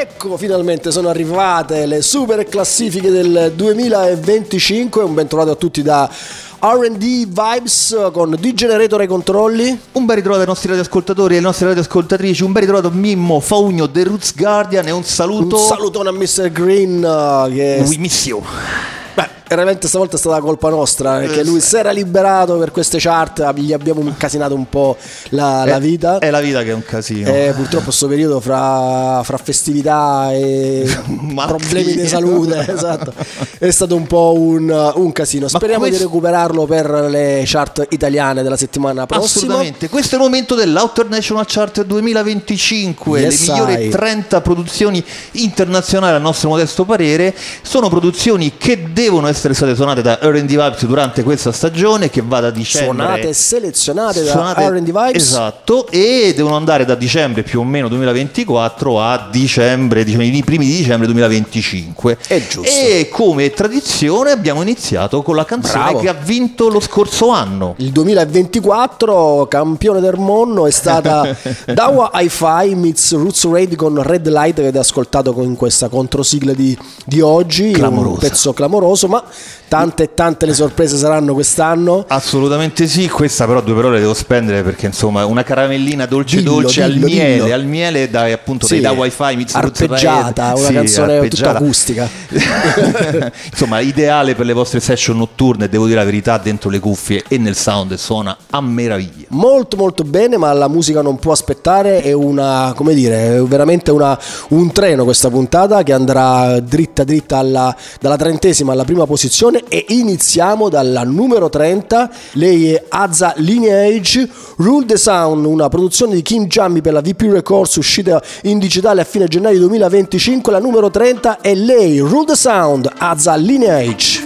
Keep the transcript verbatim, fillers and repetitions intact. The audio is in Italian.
Ecco, finalmente sono arrivate le super classifiche del duemilaventicinque. Un ben trovato a tutti da R and D Vibes con D-Generator ai controlli. Un ben ritrovato ai nostri radioascoltatori e alle nostre radioascoltatrici. Un ben ritrovato Mimmo Faugno, The Roots Guardian, e un saluto. Un salutone a mister Green, uh, che We miss you. Beh, veramente stavolta è stata colpa nostra, perché lui si era liberato per queste chart, gli abbiamo incasinato un po' la, la vita. È la vita che è un casino. E purtroppo questo periodo fra, fra festività e problemi di salute, esatto, è stato un po' un, un casino. Speriamo questo... di recuperarlo per le chart italiane della settimana prossima. Assolutamente. Questo è il momento dell'Outer National Chart duemilaventicinque. Yes, le migliori trenta produzioni internazionali, a nostro modesto parere. Sono produzioni che devono essere state suonate da R and D Vibes durante questa stagione, che va da dicembre. Suonate e selezionate suonate, da R and D Vibes. Esatto, e devono andare da dicembre più o meno duemilaventiquattro a dicembre, diciamo i primi di dicembre duemilaventicinque. È giusto. E come tradizione abbiamo iniziato con la canzone Bravo. che ha vinto lo scorso anno. Il duemilaventiquattro, campione del mondo, è stata Dawa Hi-Fi meets Roots Raid con Red Light, che avete ascoltato con questa controsigla di, di oggi. Clamorosa. Un pezzo clamoroso, ma tante e tante le sorprese saranno quest'anno. Assolutamente sì. Questa però due parole devo spendere, perché insomma una caramellina dolce dillo, dolce dillo, al dillo. miele al miele da, appunto sì, dai da Wi-Fi meets arpeggiata, una sì, canzone arpeggiata. Tutta acustica. Insomma ideale per le vostre session notturne, devo dire la verità, dentro le cuffie e nel sound suona a meraviglia. Molto molto bene, ma la musica non può aspettare, è una, come dire, è veramente una, un treno questa puntata che andrà dritta dritta alla, dalla trentesima alla prima posizione, e iniziamo dalla numero trenta. Lei è Azza Lineage, Rule the Sound, una produzione di Kim Jammy per la V P Records, uscita in digitale a fine gennaio duemilaventicinque. La numero trenta è lei, Rule the Sound, Azza Lineage.